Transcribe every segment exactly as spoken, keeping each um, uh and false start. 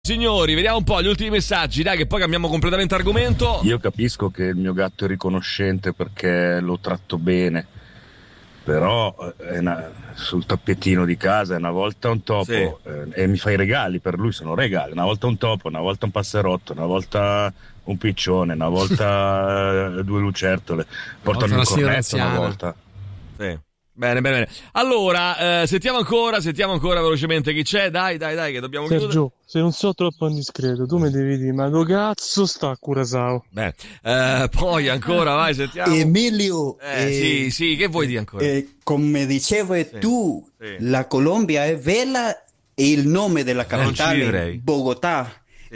Signori, vediamo un po' gli ultimi messaggi, dai, che poi cambiamo completamente argomento. Io capisco che il mio gatto è riconoscente perché lo tratto bene, però è una, sul tappetino di casa una volta un topo, sì. eh, e mi fa i regali, per lui sono regali, una volta un topo, una volta un passerotto, una volta un piccione, una volta due lucertole, portano un cornetto una volta. Sì. Bene, bene, bene. Allora, eh, sentiamo ancora, sentiamo ancora velocemente chi c'è. Dai, dai, dai, che dobbiamo Sergio, chiudere. se non so troppo indiscreto, tu mi devi dire, ma dove cazzo sta a Curaçao? Beh, eh, poi ancora, vai, sentiamo. Emilio, eh, eh, sì, sì, che vuoi dire ancora? Eh, come dicevi sì, tu, sì. la Colombia è bella e il nome della capitale, Bogotà.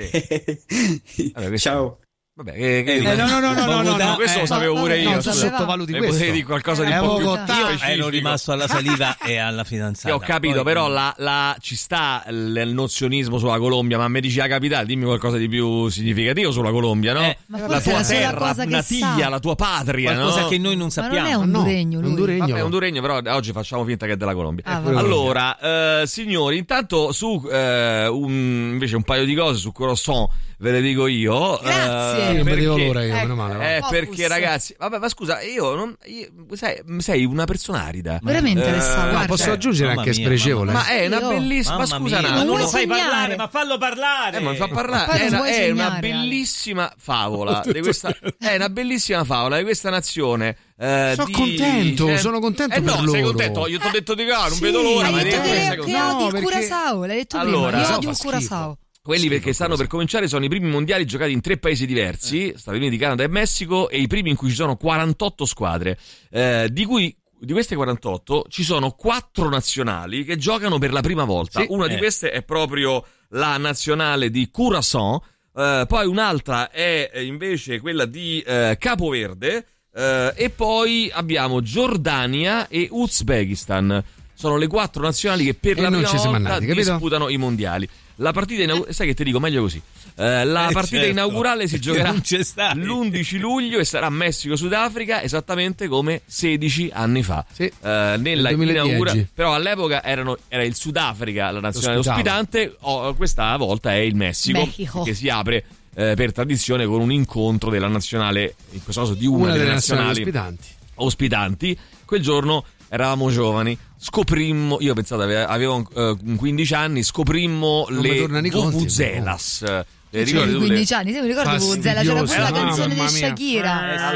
Sì. Allora, ciao. Vabbè, che, che eh, no, no, no, no, no, no, questo eh, lo sapevo pure io. No, tu sottovaluti e questo. Potevi dire qualcosa di eh, un po' più specifico. Ero rimasto alla saliva e alla fidanzata. Io ho capito, poi... però la, la, ci sta il nozionismo sulla Colombia, ma me dici la capitale, dimmi qualcosa di più significativo sulla Colombia, no? Eh, la tua terra natiglia, la tua patria, qualcosa no? che noi non sappiamo. Ma non è un duregno, no, un duregno. Vabbè, è un duregno, però oggi facciamo finta che è della Colombia. Ah, allora, eh, signori, intanto su eh, un, invece un paio di cose su Curaçao ve le dico io. Grazie. Eh, non perché, vedevo l'ora io, ecco, meno male. Eh, perché ragazzi, vabbè, ma scusa, io non io, sai, sei una persona arida. Veramente, eh, Alessandro. No, posso cioè, aggiungere anche mia, spregevole. Ma è una Io. bellissima, ma scusa, mia, no, non non vuoi lo fai sognare? parlare, ma fallo parlare. Eh, ma mi fa parlare. Ma È, non una, vuoi è una sognare, bellissima favola di questa, è una bellissima favola di questa nazione. Eh, sono di, contento, eh, sono contento eh per no, loro. sei contento? Io ti ho detto di no, non sì, vedo l'ora. Hai Ma detto neanche che, sei che contento. odi No, il perché- Curaçao, l'hai detto Allora, prima. Io so, odio il fa schifo. Curaçao. Quelli perché stanno per cominciare sono i primi mondiali giocati in tre paesi diversi, Stati Uniti, Canada e Messico, e i primi in cui ci sono quarantotto squadre, eh, di cui di queste quarantotto ci sono quattro nazionali che giocano per la prima volta. Sì, Una eh. di queste è proprio la nazionale di Curaçao, eh, poi un'altra è invece quella di eh, Capoverde, eh, e poi abbiamo Giordania e Uzbekistan. Sono le quattro nazionali che per E la non prima ci siamo volta andati, capito? disputano i mondiali. La partita inaugurale, sai che ti dico, meglio così. Eh, la Eh, partita certo, inaugurale si perché giocherà non c'è stato. l'undici luglio e sarà Messico-Sudafrica, esattamente come sedici anni fa. Sì, Eh, nella nel duemiladieci. inaugura- però all'epoca erano, era il Sudafrica la nazionale Ospitava. ospitante, oh, questa volta è il Messico, Mexico. che si apre eh, per tradizione con un incontro della nazionale, in questo caso di una, Una delle, delle nazionali nazionali ospitanti. ospitanti. Quel giorno eravamo giovani, scoprimmo, io pensate avevo, avevo uh, quindici anni, scoprimmo Non mi le tornano i conti, vuvuzelas. Le Cioè, ricordi tu le- quindici anni, se mi ricordo Vuvuzela, c'era pure la Fastidioso, canzone mamma di mia. Shakira. Eh,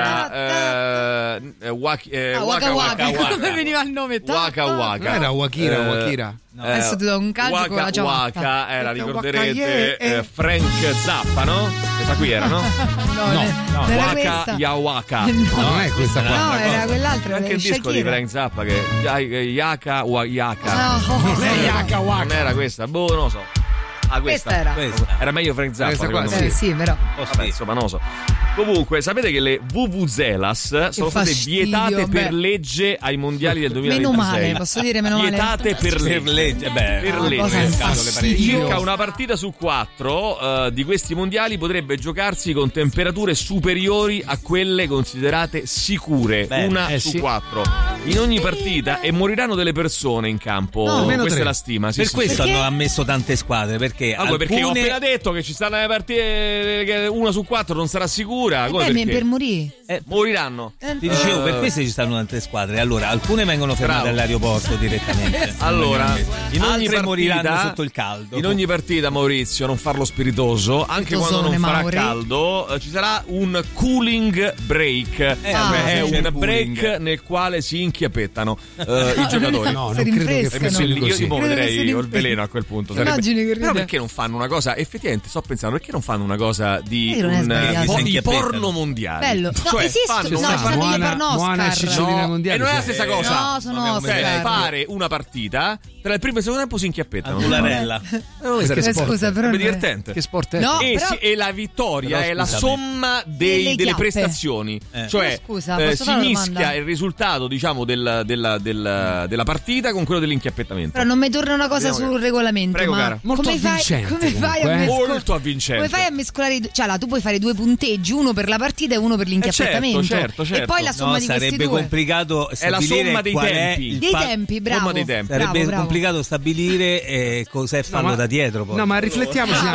allora, eh, eh, waki- eh, Ah, waka Waka waka Waka, come veniva il nome? Waka Waka. Non era Wakira, Eh, Wakira. eh, Adesso ti do un calcio Waka con la ciabatta. Waka era, Waka ricorderete, Waka, yeah, eh, Frank Zappa, no? Questa qui era, no? No, No, ne- no. non era Waka questa. Yawaka. No, non è questa qua. No, era quell'altra, Anche il disco di Shakira. Frank Zappa che Yaka wa Yaka. No, Non è Yaka Non Waka. era questa, boh, non lo so. Ah, questa, Questa era. Questa. Era meglio Frank Zappa, Questa qua, secondo Eh, me. sì, però. Oh, Vabbè, sì. insomma, non lo so. Comunque, sapete che le vuvuzelas sono state fastidio, vietate beh. per legge ai mondiali del Meno duemilaventisei. male, posso dire meno male. Vietate per legge. Per legge, beh, Per Una legge. cosa Eh, un cavolo, che fastidio. Circa una partita su quattro eh, di questi mondiali potrebbe giocarsi con temperature superiori a quelle considerate sicure. Bene, una eh, su sì. quattro in ogni partita, e moriranno delle persone in campo. No. Almeno Questa tre. è la stima. Sì, per sì, questo sì. Perché? hanno ammesso tante squadre, perché Ah, poi perché ho alcune appena detto che ci stanno le partite che una su quattro non sarà sicura. Come Eh, perché? per morire. eh, Moriranno. ti dicevo, Eh, per questo ci stanno tante squadre. Allora, alcune vengono fermate Bravo. all'aeroporto direttamente. Allora, in ogni altre moriranno partita, sotto il caldo. in ogni partita, Maurizio, non farlo spiritoso, anche quando non Spiritosone, farà Mauri. caldo, eh, ci sarà un cooling break. Eh, Ah, cioè è sì. un C'è il break cooling. nel quale si inchiappettano eh, i giocatori. No, Si non credo che rinfrescano. funzioni Io così. tipo Credo che vedrei si ho il veleno a quel punto. sarebbe- Immagini che Però ride. perché non fanno una cosa? Effettivamente sto pensando, perché non fanno una cosa di Eh, non è un sbagliato. po' Si di inchiappettano. porno mondiale? Bello. No, Cioè, esistono. fanno No, una- ci stanno gli Moana- porno Moana e Oscar. Cicciolina No, mondiale, e non è la cioè. stessa cosa. No, sono Vabbè, come Cioè, Oscar. fare una partita, tra il primo e il secondo tempo si inchiappettano. Angularella. Eh, Che Eh, sport scusa, è? però. È non è- divertente. Che sport è? No. E, però- sì, e la vittoria Però è la scusami. somma dei- Delle delle chiappe. prestazioni. Eh. Cioè, Però scusa, eh, posso si fare una mischia domanda? il risultato, diciamo, del- della, del- della partita con quello dell'inchiappettamento. Però non mi torna una cosa Vediamo sul che- regolamento. Prego, ma cara. Molto come fai avvincente. Come fai a comunque, eh. mescol- Molto avvincente. Come fai a mescolare i due? Cioè, là, tu puoi fare due punteggi, uno per la partita e uno per l'inchiappettamento. Eh certo, certo, certo. E poi la somma No, di questi sarebbe due. complicato È la stabilire somma dei qual è tempi. il Dei fa- tempi, bravo. Somma dei tempi. Sarebbe Bravo, bravo. complicato stabilire eh, cos'è fallo ma- da dietro poi. No, ma riflettiamoci.